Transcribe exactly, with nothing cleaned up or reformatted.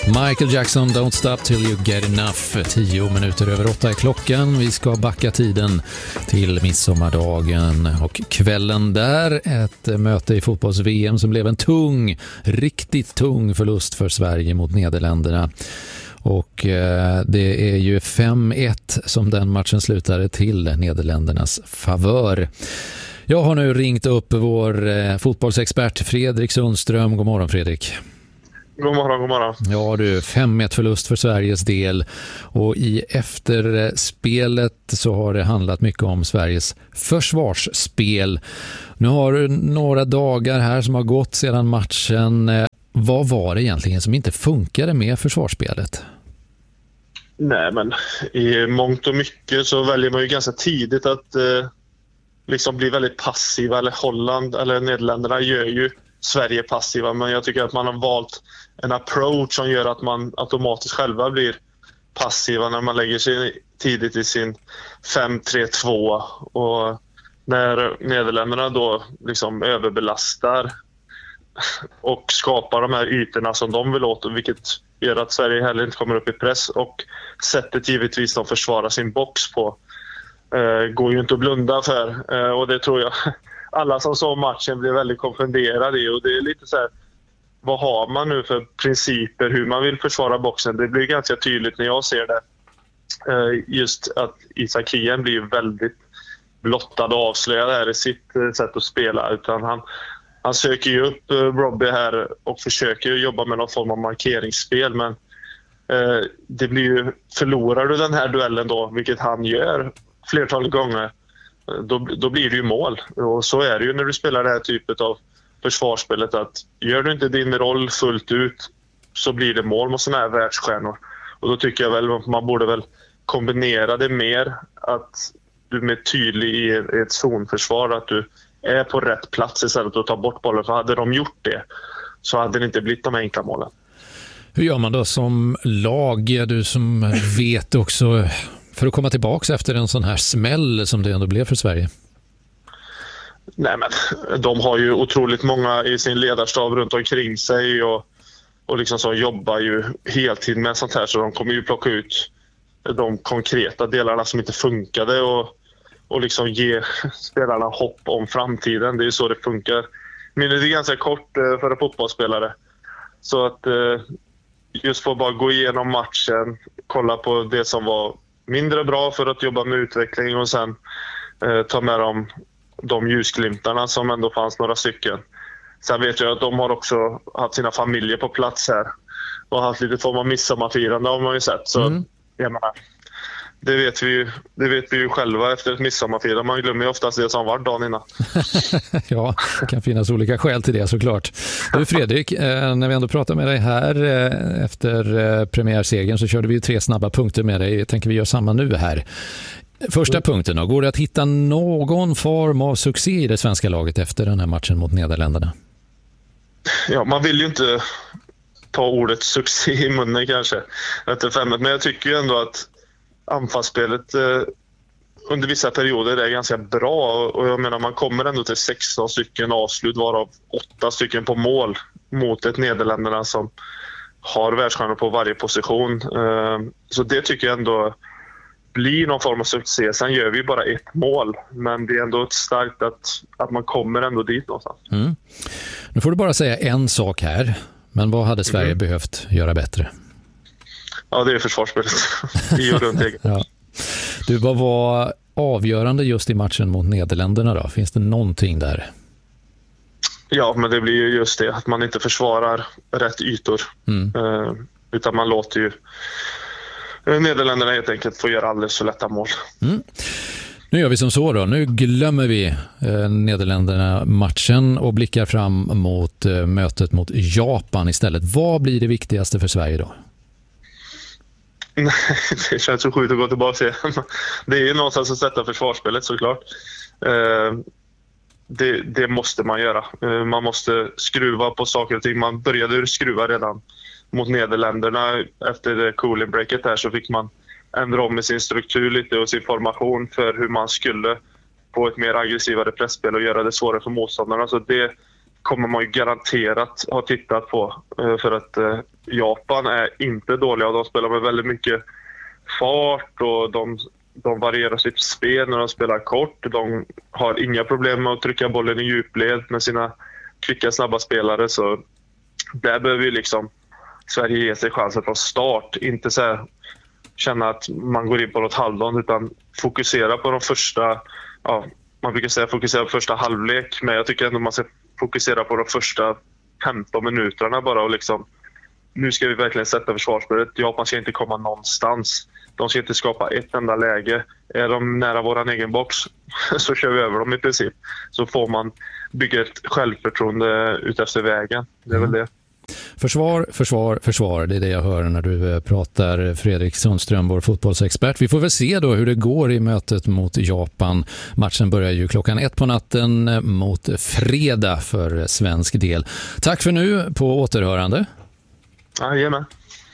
Michael Jackson, Don't Stop Till You Get Enough. Tio minuter över åtta är klockan. Vi ska backa tiden till midsommardagen och kvällen där. Ett möte i fotbolls-V M som blev en tung, riktigt tung förlust för Sverige mot Nederländerna. Och eh, det är ju fem ett som den matchen slutade till Nederländernas favör. Jag har nu ringt upp vår eh, fotbollsexpert Fredrik Sundström. God morgon Fredrik. God morgon, god morgon. Ja du, fem ett förlust för Sveriges del. Och i efterspelet så har det handlat mycket om Sveriges försvarsspel. Nu har du några dagar här som har gått sedan matchen. Vad var det egentligen som inte funkade med försvarsspelet? Nej, men i mångt och mycket så väljer man ju ganska tidigt att eh, liksom bli väldigt passiva. Eller Holland eller Nederländerna gör ju Sverige passiva, men jag tycker att man har valt en approach som gör att man automatiskt själva blir passiva när man lägger sig tidigt i sin fem tre två, och när Nederländerna då liksom överbelastar och skapar de här ytorna som de vill åt, vilket gör att Sverige heller inte kommer upp i press, och sättet givetvis de försvarar sin box på eh, går ju inte att blunda för, eh, och det tror jag alla som såg matchen blev väldigt konfunderade i, och det är lite så här, vad har man nu för principer hur man vill försvara boxen? Det blir ganska tydligt när jag ser det. Just att Isak Hien blir väldigt blottad och avslöjad här i sitt sätt att spela. Utan han, han söker ju upp Robbie här och försöker jobba med någon form av markeringsspel. Men eh, det blir ju, förlorar du den här duellen då, vilket han gör flertalet gånger, då, då blir det ju mål. Och så är det ju när du spelar det här typet av försvarsspelet, att gör du inte din roll fullt ut så blir det mål mot såna här världsstjärnor. Och då tycker jag väl att man borde väl kombinera det mer, att du är mer tydlig i ett zonförsvar, att du är på rätt plats istället för att ta bort bollen. För hade de gjort det så hade det inte blivit de enkla målen. Hur gör man då som lag, du som vet också, för att komma tillbaka efter en sån här smäll som det ändå blev för Sverige? Nej, men de har ju otroligt många i sin ledarstab runt omkring sig, och, och liksom så jobbar ju heltid med sånt här, så de kommer ju plocka ut de konkreta delarna som inte funkade och, och liksom ge spelarna hopp om framtiden. Det är ju så det funkar. Minnet är ganska kort för en fotbollsspelare, så att just få bara gå igenom matchen, kolla på det som var mindre bra för att jobba med utveckling, och sen eh, ta med dem de ljusglimtarna som ändå fanns, några stycken. Sen vet jag att de har också haft sina familjer på plats här och haft lite form av midsommarfirande, har man ju sett. Så mm. jag menar, det vet vi ju, det vet vi ju själva efter ett midsommarfirande. Man glömmer ju oftast det som var dagen innan. Ja, det kan finnas olika skäl till det såklart. Du Fredrik, när vi ändå pratar med dig här efter premiärsegern så körde vi ju tre snabba punkter med dig. Jag tänker vi gör samma nu här. Första punkten då, går det att hitta någon form av succé i det svenska laget efter den här matchen mot Nederländerna? Ja, man vill ju inte ta ordet succé i munnen kanske efter femmet, men jag tycker ju ändå att anfallsspelet eh, under vissa perioder är ganska bra, och jag menar man kommer ändå till sexton stycken avslut, varav åtta stycken på mål mot ett Nederländerna som har världsstjärnor på varje position. Eh, så det tycker jag ändå blir någon form av succé. Sen gör vi bara ett mål, men det är ändå ett starkt att, att man kommer ändå dit någonstans. Mm. Nu får du bara säga en sak här, men vad hade Sverige mm. behövt göra bättre? Ja, det är försvarsspelet. I och runt egen. Ja. Du, vad var avgörande just i matchen mot Nederländerna då? Finns det någonting där? Ja, men det blir ju just det, att man inte försvarar rätt ytor. Mm. Uh, utan man låter ju Nederländerna helt enkelt få göra alldeles för lätta mål. Mm. Nu gör vi som så då. Nu glömmer vi eh, Nederländerna matchen och blickar fram mot eh, mötet mot Japan istället. Vad blir det viktigaste för Sverige då? Nej, det känns så sjukt att gå tillbaka till. Det är ju någonstans att sätta försvarsspelet såklart. Eh, det, det måste man göra. Eh, man måste skruva på saker och ting. Man började skruva redan mot Nederländerna efter cooling breaket där, så fick man ändra om med sin struktur lite och sin formation för hur man skulle få ett mer aggressivare pressspel och göra det svårare för motståndarna. Så det kommer man ju garanterat ha tittat på. För att Japan är inte dåliga. De spelar med väldigt mycket fart och de, de varierar sitt spel när de spelar kort. De har inga problem med att trycka bollen i djupled med sina kvicka, snabba spelare. Så där behöver vi liksom Sverige ge sig chansen från start. Inte så här, känna att man går in på något halvdant, utan fokusera på de första... Ja, man brukar säga fokusera på första halvlek, men jag tycker ändå man ska fokusera på de första femton minuterna bara och liksom, nu ska vi verkligen sätta försvarsspelet. Japan ska inte komma någonstans. De ska inte skapa ett enda läge. Är de nära våran egen box så kör vi över dem i princip. Så får man bygga ett självförtroende ut efter vägen. Det är väl det. Försvar, försvar, försvar. Det är det jag hör när du pratar, Fredrik Sundström, vår fotbollsexpert. Vi får väl se då hur det går i mötet mot Japan. Matchen börjar ju klockan ett på natten mot fredag för svensk del. Tack för nu, på återhörande. Jajamän.